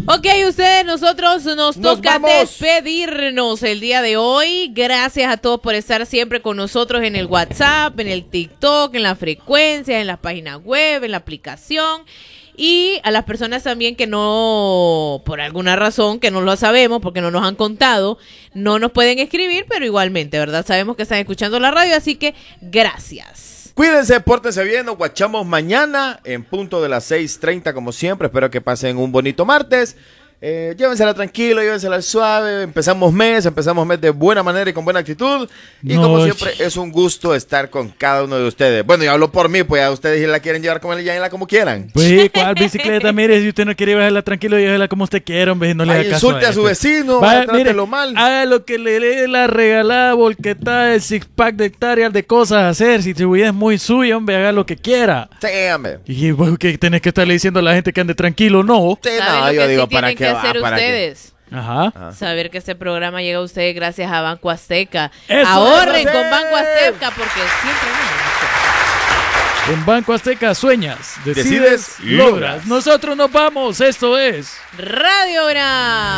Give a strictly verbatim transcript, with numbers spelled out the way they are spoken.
Ok, ustedes, nosotros nos, Nos toca vamos. despedirnos el día de hoy. Gracias a todos por estar siempre con nosotros en el WhatsApp, en el TikTok, en la frecuencia, en la página web, en la aplicación. Y a las personas también que no, por alguna razón, que no lo sabemos, porque no nos han contado, no nos pueden escribir, pero igualmente, ¿verdad? Sabemos que están escuchando la radio, así que gracias. Cuídense, pórtense bien, nos guachamos mañana en punto de las seis treinta como siempre. Espero que pasen un bonito martes. Eh, llévensela tranquilo, llévensela suave. Empezamos mes, empezamos mes de buena manera y con buena actitud. Y No, como siempre, es un gusto estar con cada uno de ustedes. Bueno, yo hablo por mí, pues a ustedes la quieren llevar como llévenla como quieran. Pues, ¿cuál bicicleta? Mire, si usted no quiere bajarla tranquilo, llévela como usted quiera, hombre, no le Ay, haga caso insulte a su este. vecino, Vaya, trátelo mire, mal. haga lo que le dé la regalada volquetada, el six pack de hectáreas de cosas a hacer. Si su vida es muy suya, hombre, haga lo que quiera. Sí, hombre. Y vos que tenés que estarle diciendo a la gente que ande tranquilo, no. Sí, ¿Saben no, lo yo que digo, sí ¿para tienen qué que va? hacer ¿Para qué? ustedes? Ajá. Ah. Saber que este programa llega a ustedes gracias a Banco Azteca. ¡Eso Ahorren es! con Banco Azteca porque siempre vamos. En Banco Azteca sueñas, decides, Decides, logras. logras. Nosotros nos vamos, esto es Radio Gran.